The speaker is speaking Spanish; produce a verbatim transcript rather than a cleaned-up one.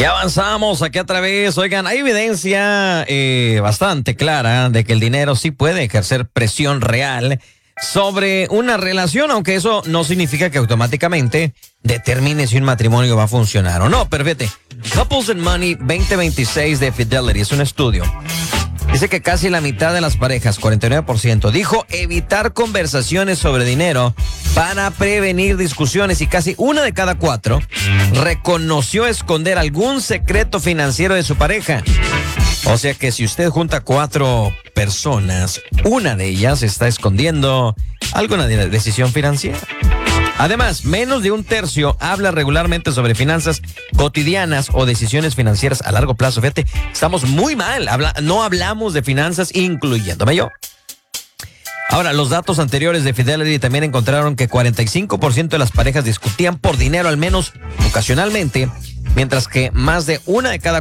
Ya avanzamos aquí a través. Oigan, hay evidencia eh, bastante clara de que el dinero sí puede ejercer presión real sobre una relación, aunque eso no significa que automáticamente determine si un matrimonio va a funcionar o no. Pero fíjate, Couples and Money veinte veintiséis de Fidelity es un estudio. Dice que casi la mitad de las parejas, cuarenta y nueve por ciento, dijo evitar conversaciones sobre dinero para prevenir discusiones, y casi una de cada cuatro reconoció esconder algún secreto financiero de su pareja. O sea que si usted junta cuatro personas, una de ellas está escondiendo alguna de- decisión financiera. Además, menos de un tercio habla regularmente sobre finanzas cotidianas o decisiones financieras a largo plazo. Fíjate, estamos muy mal. Habla, no hablamos de finanzas, incluyéndome yo. Ahora, los datos anteriores de Fidelity también encontraron que cuarenta y cinco por ciento de las parejas discutían por dinero al menos ocasionalmente, mientras que más de una de cada